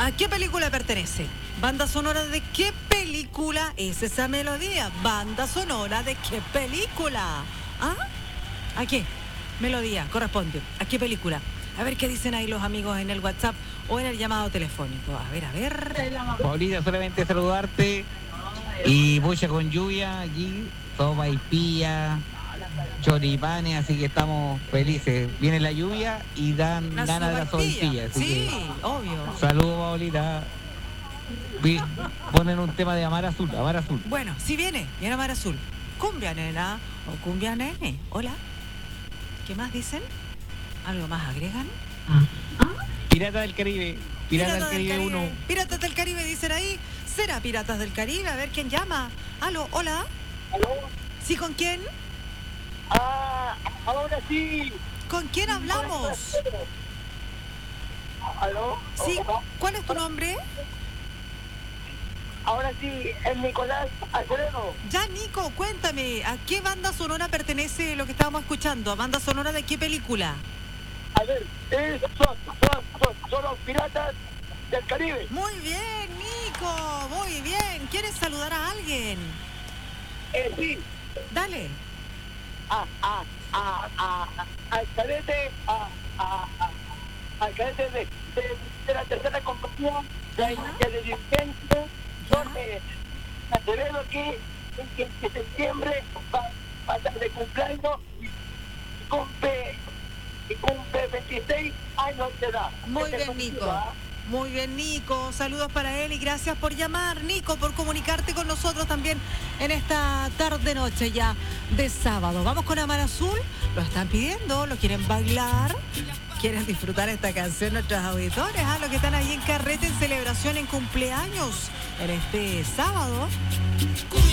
¿A qué película pertenece? Banda sonora de qué película es esa melodía. Banda sonora de qué película. ¿Ah? ¿A qué? Melodía corresponde. ¿A qué película? A ver qué dicen ahí los amigos en el WhatsApp o en el llamado telefónico. A ver. Paulita, solamente saludarte. Y pucha, con lluvia aquí, sopa y pilla, choripanes, así que estamos felices. Viene la lluvia y dan Una ganas de la sopaipilla. sopaipilla. Así Sí, que, obvio. saludos, Paulita. Ponen un tema de Amar Azul, Amar Azul. Bueno, si viene Mar Azul. Cumbia nena o cumbia nene. Hola. ¿Qué más dicen? ¿Algo más agregan? Pirata del Caribe, Pirata del Caribe 1. Piratas del Caribe dicen ahí. ¿Será Piratas del Caribe? A ver quién llama. Aló, hola. ¿Aló? ¿Sí con quién? Ahora sí. ¿Con quién hablamos? ¿Aló? Sí, ¿cuál es tu nombre? Ahora sí, es Nicolás Alfredo. Ya, Nico, cuéntame, ¿a qué banda sonora pertenece lo que estábamos escuchando? ¿A banda sonora de qué película? A ver, son los Piratas del Caribe. Muy bien, Nico, muy bien. ¿Quieres saludar a alguien? Sí, Dale. al cadete, al cadete de la tercera compañía, de dirigente, Jorge Acevedo, que en septiembre va a estar de cumpleaños y cumple 26 años de edad. Muy bien, Nico. Muy bien, Nico. Saludos para él y gracias por llamar, Nico, por comunicarte con nosotros también en esta tarde-noche ya de sábado. Vamos con Amar Azul. Lo están pidiendo, lo quieren bailar. Quieren disfrutar esta canción nuestros auditores, los que están ahí en carrete, en celebración, en cumpleaños, en este sábado.